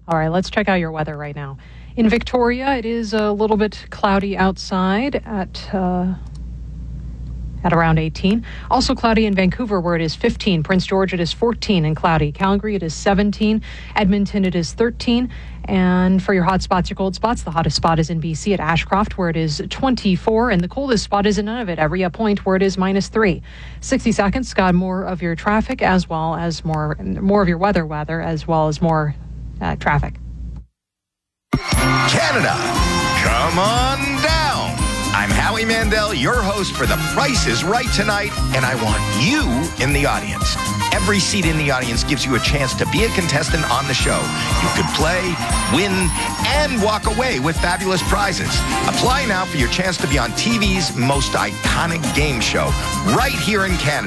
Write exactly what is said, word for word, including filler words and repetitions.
All right, let's check out your weather right now. In Victoria, it is a little bit cloudy outside at uh, at around eighteen. Also cloudy in Vancouver, where it is fifteen. Prince George, it is fourteen and cloudy. Calgary, it is seventeen. Edmonton, it is thirteen. And for your hot spots, your cold spots, the hottest spot is in B C at Ashcroft, where it is twenty-four. And the coldest spot is in Nunavut, Everia Point, where it is minus three. sixty seconds, got more of your traffic as well as more, more of your weather weather, as well as more uh, traffic. Canada, come on down. I'm Howie Mandel, your host for The Price is Right tonight, and I want you in the audience. Every seat in the audience gives you a chance to be a contestant on the show. You could play, win, and walk away with fabulous prizes. Apply now for your chance to be on T V's most iconic game show right here in Canada.